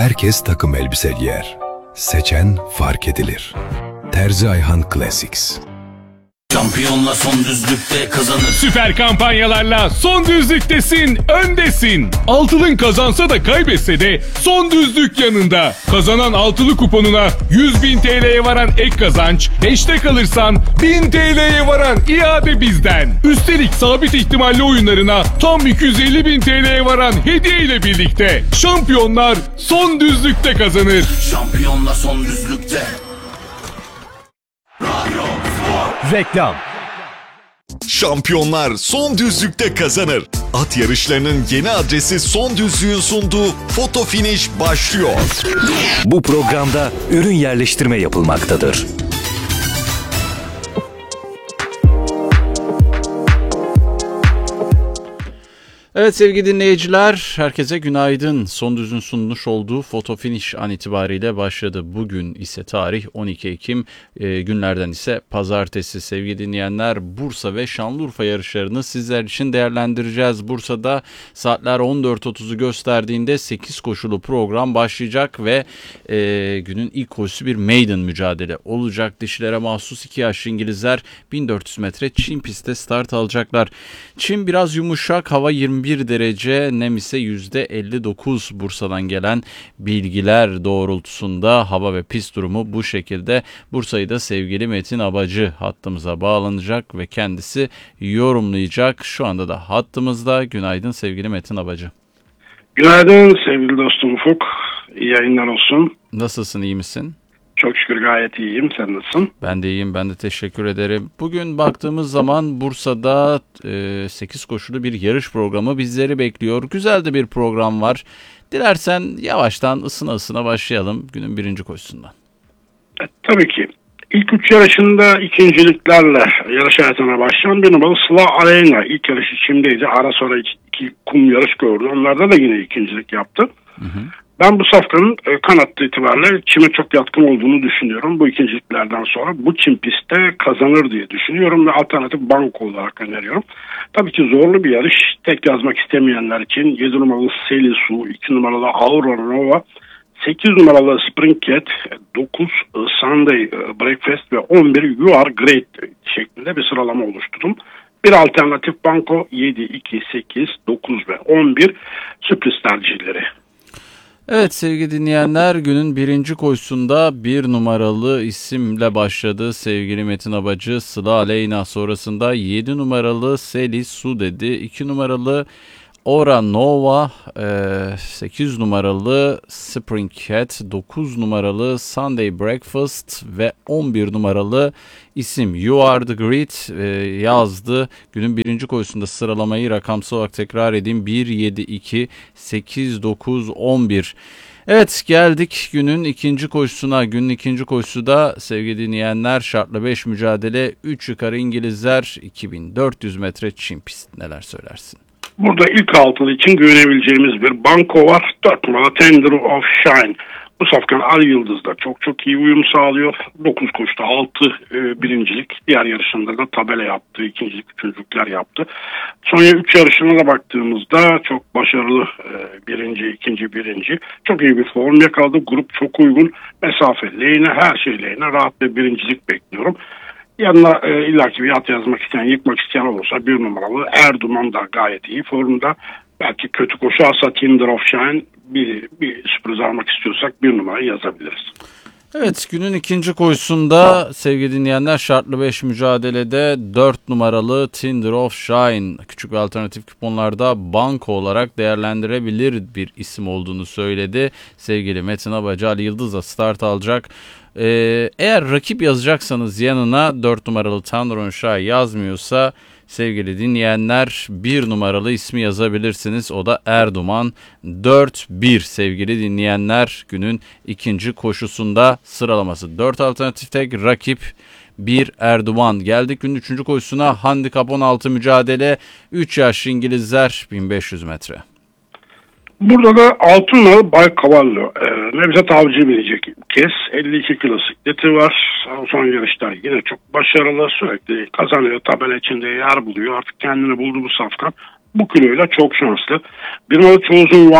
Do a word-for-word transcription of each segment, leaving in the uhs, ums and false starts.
herkes takım elbise giyer. Seçen fark edilir. Terzi Ayhan Classics. Şampiyonla son düzlükte kazanır. Süper kampanyalarla son düzlüktesin, öndesin. Altılın kazansa da kaybetse de son düzlük yanında. Kazanan altılı kuponuna yüz bin T L'ye varan ek kazanç, beşte kalırsan bin T L'ye varan iade bizden. Üstelik sabit ihtimalli oyunlarına tam iki yüz elli bin T L'ye varan hediye ile birlikte. Şampiyonlar son düzlükte kazanır. Şampiyonla son düzlükte. Reklam. Şampiyonlar son düzlükte kazanır. At yarışlarının yeni adresi Son Düzlüğün sunduğu Foto Finish başlıyor. Bu programda ürün yerleştirme yapılmaktadır. Evet sevgili dinleyiciler, herkese günaydın. Son Düz'ün sunmuş olduğu Foto Finish an itibariyle başladı. Bugün ise tarih on iki Ekim, e, günlerden ise pazartesi. Sevgili dinleyenler, Bursa ve Şanlıurfa yarışlarını sizler için değerlendireceğiz. Bursa'da saatler on dört otuzu gösterdiğinde sekiz koşulu program başlayacak ve e, günün ilk koşusu bir maiden mücadele olacak. Dişilere mahsus iki yaşlı İngilizler bin dört yüz metre çim pistte start alacaklar. Çim biraz yumuşak, hava yirmi bir derece, nem ise yüzde elli dokuz. Bursa'dan gelen bilgiler doğrultusunda hava ve pist durumu bu şekilde. Bursa'yı da sevgili Metin Abacı hattımıza bağlanacak ve kendisi yorumlayacak. Şu anda da hattımızda. Günaydın sevgili Metin Abacı. Günaydın sevgili dostum Ufuk. İyi yayınlar olsun. Nasılsın, iyi misin? Çok şükür gayet iyiyim. Sen nasılsın? Ben de iyiyim. Ben de teşekkür ederim. Bugün baktığımız zaman Bursa'da e, sekiz koşulu bir yarış programı bizleri bekliyor. Güzel de bir program var. Dilersen yavaştan ısına ısına başlayalım günün birinci koşusundan. E, tabii ki. İlk üç yarışında ikinciliklerle yarış hayatına başlayan bir numaralı Sıla Aleyna. İlk yarışı Çim'deydi. Ara sonra iki, iki kum yarış gördü. Onlarda da yine ikincilik yaptı. Hı hı. Ben bu safkanın e, kanatlı itibariyle çime çok yatkın olduğunu düşünüyorum. Bu ikinciliklerden sonra bu çim pistte kazanır diye düşünüyorum ve alternatif banko olarak öneriyorum. Tabii ki zorlu bir yarış. Tek yazmak istemeyenler için yedi numaralı Selisu, iki numaralı Aurora Nova, sekiz numaralı Spring Cat, dokuz Sunday Breakfast ve on bir You Are Great şeklinde bir sıralama oluşturdum. Bir alternatif banko yedi, iki, sekiz, dokuz ve on bir sürpriz tercihleri. Evet sevgili dinleyenler, günün birinci koşusunda bir numaralı isimle başladı sevgili Metin Abacı. Sıla Aleyna sonrasında yedi numaralı Selis Su dedi. iki numaralı Ora Nova, sekiz numaralı Spring Cat, dokuz numaralı Sunday Breakfast ve on bir numaralı isim You Are The Great yazdı. Günün birinci koşusunda sıralamayı rakamsal olarak tekrar edeyim. bir, yedi, iki, sekiz, dokuz, on bir. Evet, geldik günün ikinci koşusuna. Günün ikinci koşusu da sevgili dinleyenler şartlı beş mücadele, üç yukarı İngilizler, iki bin dört yüz metre çim pist. Neler söylersin? Burada ilk altılı için güvenebileceğimiz bir banko var. dört numaralı Tender of Shine. Bu safkan Al Yıldız'da çok çok iyi uyum sağlıyor. dokuz koştu, altı e, birincilik. Diğer yarışında da tabela yaptı. İkincilik, üçüncülükler yaptı. Son üç yarışına da baktığımızda çok başarılı e, birinci, ikinci, birinci. Çok iyi bir form yakaladı. Grup çok uygun. Mesafe lehine, her şey lehine. Rahat bir birincilik bekliyorum. Yanına e, illaki bir at yazmak isteyen, yıkmak isteyen olursa bir numaralı Erduman da gayet iyi formda. Belki kötü koşu alsa Tender of Shine, bir, bir sürpriz almak istiyorsak bir numarayı yazabiliriz. Evet, günün ikinci koşusunda sevgili dinleyenler şartlı beş mücadelede dört numaralı Tender of Shine küçük ve alternatif kuponlarda banko olarak değerlendirebilir bir isim olduğunu söyledi. Sevgili Metin Abacı, Ali Yıldız'la start alacak. Ee, eğer rakip yazacaksanız yanına dört numaralı Tender of Shine yazmıyorsa sevgili dinleyenler bir numaralı ismi yazabilirsiniz. O da Erduman. dört bir sevgili dinleyenler günün ikinci koşusunda sıralaması. dört alternatif tek rakip bir Erduman. Geldik günün üçüncü koşusuna. Handikap on altı mücadele. üç yaşlı İngilizler bin beş yüz metre. Burada da altı numaralı Bay Cavallo. Ee, Nevzat Avcı bilecek kez. elli iki kilo sikleti var. Son yarışlar yine çok başarılı. Sürekli kazanıyor. Tabela içinde yer buluyor. Artık kendini buldu bu safkan. Bu kiloyla çok şanslı. Bir numaralı Chosen One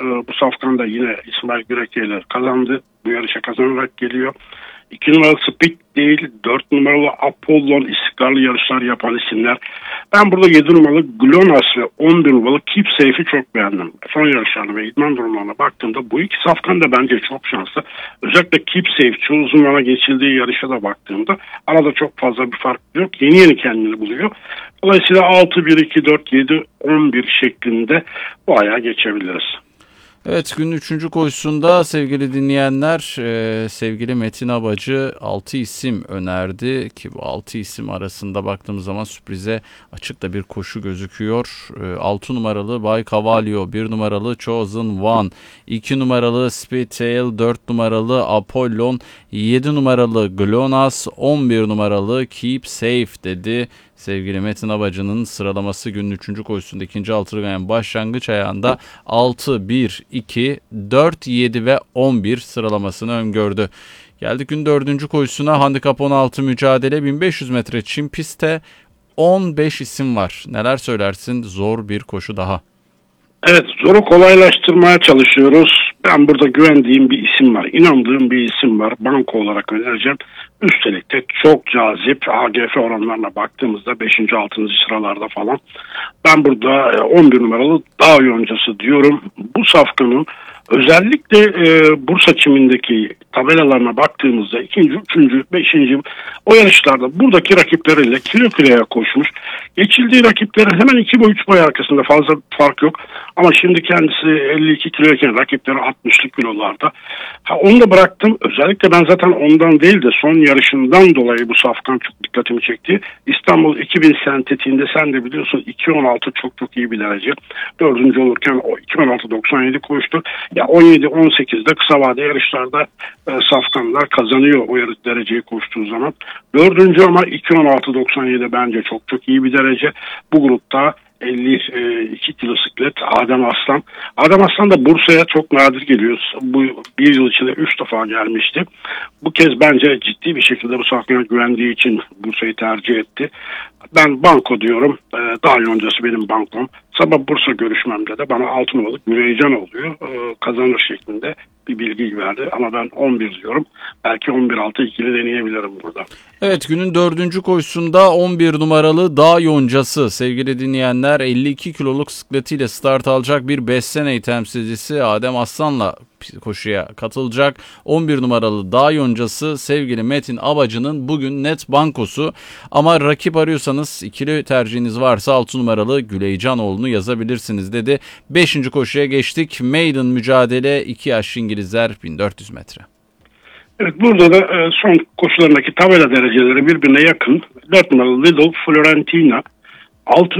E, bu safkanda yine İsmail Gürekyeler kazandı. Bu yarışa kazanarak geliyor. iki numaralı Speed değil, dört numaralı Apollon istikrarlı yarışlar yapan isimler. Ben burada yedi numaralı Glonas ve on bir numaralı Keep Safe'i çok beğendim. Son yarışlarına ve idman durumlarına baktığımda bu iki safkan da bence çok şanslı. Özellikle Keep Safe çoğu uzunlara geçildiği yarışa da baktığımda arada çok fazla bir fark yok. Yeni yeni kendini buluyor. Dolayısıyla altı, bir, iki, dört, yedi, on bir şeklinde bu ayağa geçebiliriz. Evet, günün üçüncü koşusunda sevgili dinleyenler, e, sevgili Metin Abacı altı isim önerdi ki bu altı isim arasında baktığımız zaman sürprize açık da bir koşu gözüküyor. E, altı numaralı Bay Cavallo, bir numaralı Chosen One, iki numaralı Speedtail, dört numaralı Apollon, yedi numaralı Glonas, on bir numaralı Keep Safe dedi. Sevgili Metin Abacı'nın sıralaması günün üçüncü koşusunda ikinci altılı ganyan başlangıç ayağında altı, bir, iki, dört, yedi ve on bir sıralamasını öngördü. Geldik gün dördüncü koşusuna. Handikap on altı mücadele, bin beş yüz metre çim pistte on beş isim var. Neler söylersin? Zor bir koşu daha. Evet, zoru kolaylaştırmaya çalışıyoruz. Ben burada güvendiğim bir isim var. İnandığım bir isim var. Banko olarak önereceğim. Üstelik de çok cazip. A G F oranlarına baktığımızda beşinci altıncı sıralarda falan. Ben burada on bir numaralı Dağ Yoncası diyorum. Bu safkanın özellikle e, Bursa çimindeki tabelalarına baktığımızda ikinci, üçüncü, beşinci o yarışlarda buradaki rakipleriyle kilo kiloya koşmuş. Geçildiği rakipleri hemen iki boy üç boy arkasında, fazla fark yok. Ama şimdi kendisi elli iki kiloyken rakipleri altmışlı kilolarda. Ha, onu da bıraktım. Özellikle ben zaten ondan değil de son yarışından dolayı bu safkan çok dikkatimi çekti. İstanbul iki bin sentetiğinde sen de biliyorsun iki on altı çok çok iyi bir derece. Dördüncü olurken o iki on altı doksan yedi koştu. Ya on yedi on sekizde kısa vade yarışlarda e, safkanlar kazanıyor o yarış dereceyi koştuğu zaman. Dördüncü ama iki on altı doksan yedi bence çok çok iyi bir derece. Bu grupta elli iki kilo siklet Adem Aslan. Adem Aslan da Bursa'ya çok nadir geliyor. Bu bir yıl içinde üç defa gelmişti. Bu kez bence ciddi bir şekilde bu safkana güvendiği için Bursa'yı tercih etti. Ben banko diyorum. Ee, Dağ Yoncası benim bankom. Sabah Bursa görüşmemde de bana altı numaralık Güreycan oluyor. Ee, kazanır şeklinde bir bilgi verdi. Ama ben on bir diyorum. Belki on bir altı ikili deneyebilirim burada. Evet, günün dördüncü koşusunda on bir numaralı Dağ Yoncası sevgili dinleyenler elli iki kiloluk sikletiyle start alacak bir beş seneyi temsilcisi Adem Aslan'la koşuya katılacak. on bir numaralı Dağ Yoncası sevgili Metin Abacı'nın bugün net bankosu. Ama rakip arıyorsanız, ikili tercihiniz varsa altı numaralı Güleyycanoğlu'nu yazabilirsiniz dedi. beşinci koşuya geçtik. Maiden mücadele, iki yaşlı İngilizler, bin dört yüz metre. Evet, burada da son koşularındaki tabela dereceleri birbirine yakın. dört numaralı Little Florentina, altı